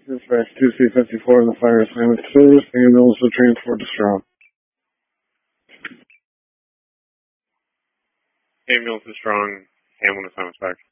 Dispatch 2C54, the fire assignment service, ambulance will transport to Strong. Ambulance is Strong, ambulance assignment back.